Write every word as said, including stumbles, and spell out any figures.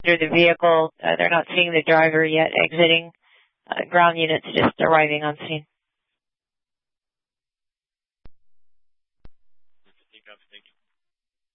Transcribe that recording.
under the vehicle. Uh, they're not seeing the driver yet exiting. Uh, ground units just arriving on scene. Thank you.